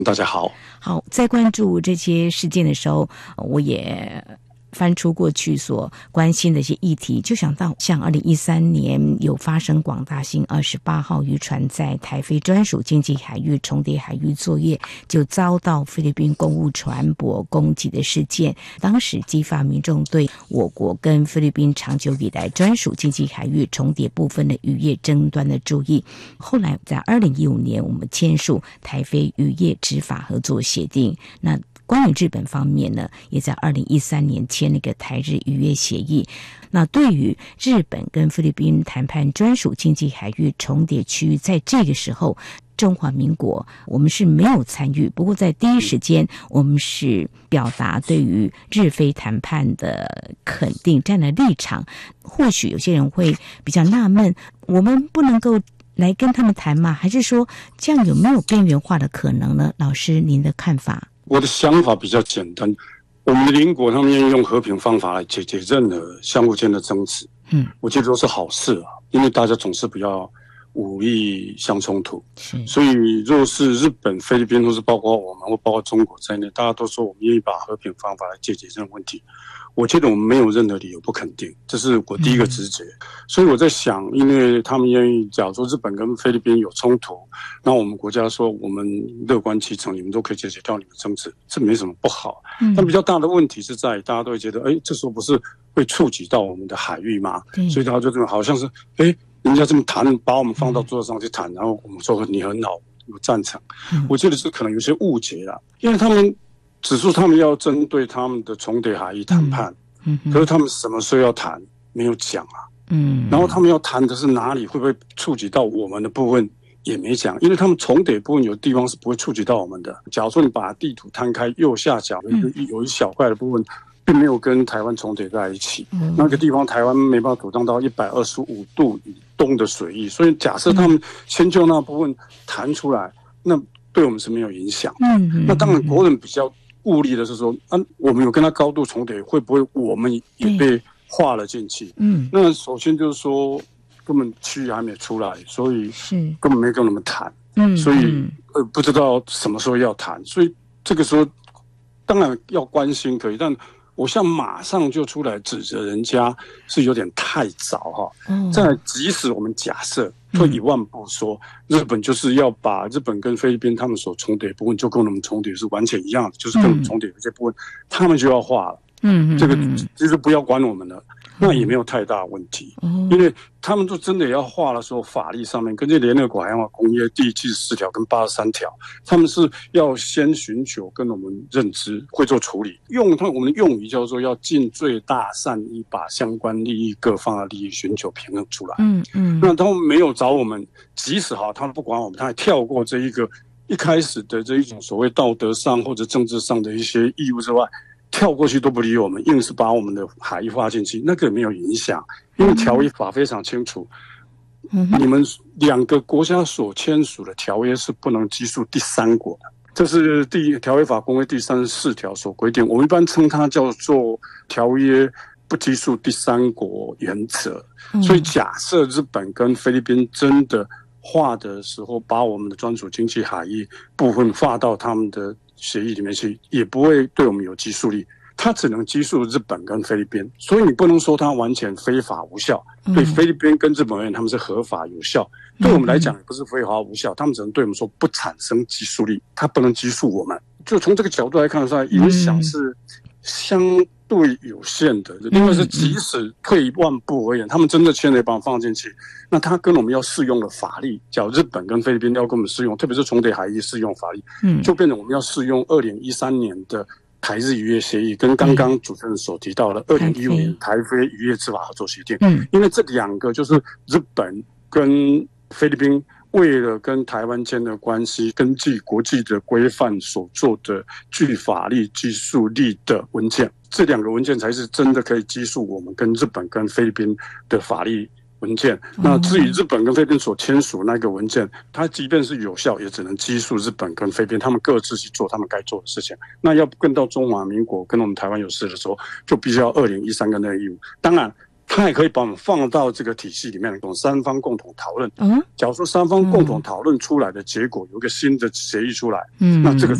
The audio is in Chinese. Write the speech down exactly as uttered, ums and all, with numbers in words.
大家好。 好，在关注这些事件的时候，我也翻出过去所关心的一些议题，就想到像二零一三年有发生广大兴二十八号渔船在台菲专属经济海域重叠海域作业，就遭到菲律宾公务船舶攻击的事件，当时激发民众对我国跟菲律宾长久以来专属经济海域重叠部分的渔业争端的注意。后来在二零一五年，我们签署台菲渔业执法合作协定。那关于日本方面呢，也在二零一三年签了个台日渔业协议。那对于日本跟菲律宾谈判专属经济海域重叠区域，在这个时候中华民国我们是没有参与，不过在第一时间我们是表达对于日菲谈判的肯定，站了立场。或许有些人会比较纳闷，我们不能够来跟他们谈吗？还是说这样有没有边缘化的可能呢？老师您的看法？ 我的想法比较简单，我们的邻国他们愿意用和平方法来解决任何相互间的争执，嗯，我觉得都是好事啊，因为大家总是不要武力相冲突。所以若是日本、菲律宾，或是包括我们或包括中国在内，大家都说我们愿意把和平方法来解决这个问题，我觉得我们没有任何理由不肯定，这是我第一个直觉。嗯、所以我在想，因为他们愿意，假如说日本跟菲律宾有冲突，那我们国家说我们乐观其成，你们都可以解决掉你们争执，这没什么不好。嗯、但比较大的问题是在大家都会觉得，哎，这时候不是会触及到我们的海域吗？所以大家就这么好像是，哎，人家这么谈，把我们放到桌子上去谈，然后我们说你很好，我赞成。嗯、我觉得是可能有些误解了，因为他们指出他们要针对他们的重叠海域谈判，嗯嗯、可是他们什么时候要谈没有讲啊。嗯，然后他们要谈的是哪里，会不会触及到我们的部分也没讲，因为他们重叠部分有地方是不会触及到我们的。假如说你把地图摊开，右下角有一个有一小块的部分，并没有跟台湾重叠在一起，嗯、那个地方台湾没办法主张到一百二十五度以东的水域，所以假设他们先就那部分弹出来，那对我们是没有影响。嗯，那当然国人比较顾虑的是说，啊，我们有跟他高度重叠，会不会我们也被划了进去？嗯，那首先就是说，根本区域还没出来，所以根本没跟我们谈。嗯，所以呃不知道什么时候要谈，所以这个时候当然要关心可以，但我想马上就出来指责人家是有点太早哈。嗯，再即使我们假设退一万步说，嗯、日本就是要把日本跟菲律宾他们所重叠部分就跟我们重叠是完全一样的，就是跟我们重叠的这部分，嗯、他们就要划了。嗯，这个其实不要管我们了，那也没有太大问题。嗯，因为他们就真的要划的时候，法律上面根据联合国海洋法公约第七十四条跟八十三条，他们是要先寻求跟我们认知会做处理，用他我们的用语叫做要尽最大善意，把相关利益各方的利益寻求平衡出来。嗯嗯，那他们没有找我们，即使哈他们不管我们，他还跳过这一个一开始的这一种所谓道德上或者政治上的一些义务之外。跳过去都不理我们，硬是把我们的海域划进去，那个也没有影响，因为条约法非常清楚，嗯、你们两个国家所签署的条约是不能拘束第三国的，这是第条约法公约第三十四条所规定，我们一般称它叫做条约不拘束第三国原则。嗯、所以假设日本跟菲律宾真的划的时候，把我们的专属经济海域部分划到他们的协议里面去，也不会对我们有拘束力，它只能拘束日本跟菲律宾，所以你不能说它完全非法无效。嗯、对菲律宾跟日本而言，他们是合法有效；嗯、对我们来讲，也不是非法无效，他们只能对我们说不产生拘束力，它不能拘束我们。就从这个角度来看的话，影响是相对有限的。另外是，即使退一万步而言，他们真的签了把我们放进去，那他跟我们要适用的法律，假如日本跟菲律宾要跟我们适用，特别是重叠海域适用法律，嗯，就变成我们要适用二零一三年的台日渔业协议，跟刚刚主持人所提到的二零一五年台菲渔业执法合作协定。嗯，因为这两个就是日本跟菲律宾为了跟台湾间的关系，根据国际的规范所做的具法律拘束力的文件，这两个文件才是真的可以拘束我们跟日本跟菲律宾的法律文件。那至于日本跟菲律宾所签署那个文件，它即便是有效，也只能拘束日本跟菲律宾他们各自去做他们该做的事情。那要跟到中华民国跟我们台湾有事的时候，就必须要二零一三跟那个义务。当然它也可以把我们放到这个体系里面，从三方共同讨论。嗯，假如说三方共同讨论出来的结果有一个新的协议出来，嗯，那这个